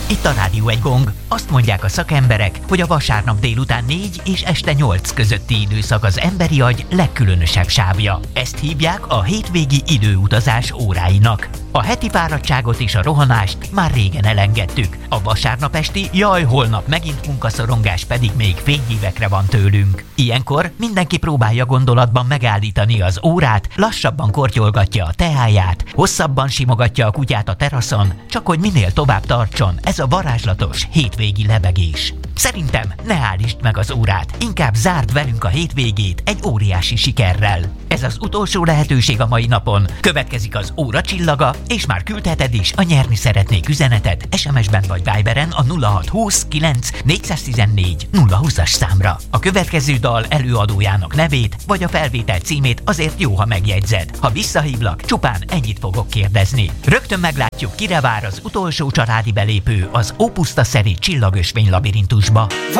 Itt a Rádió Egy Gong. Azt mondják a szakemberek, hogy a vasárnap délután 4 és este 8 közötti időszak az emberi agy legkülönösebb sávja. Ezt hívják a hétvégi időutazás óráinak. A heti fáradtságot és a rohanást már régen elengedtük. A vasárnap esti jaj, holnap megint munkaszorongás pedig még fényévekre van tőlünk. Ilyenkor mindenki próbálja gondolatban megállítani az órát, lassabban kortyolgatja a teáját, hosszabban simogatja a kutyát a teraszon, csak hogy minél tovább tartson ez a varázslatos hétvégi lebegés. Szerintem ne állítsd meg az órát, inkább zárd velünk a hétvégét egy óriási sikerrel. Ez az utolsó lehetőség a mai napon. Következik az óra csillaga, és már küldheted is a nyerni szeretnék üzenetet SMS-ben vagy Viberen a 0620 9 414 020-as számra. A következő dal előadójának nevét vagy a felvétel címét azért jó, ha megjegyzed. Ha visszahívlak, csupán ennyit fogok kérdezni. Rögtön meglátjuk, kire vár az utolsó családi belépő az Ópuszta szeri csillagösvény labirintusba.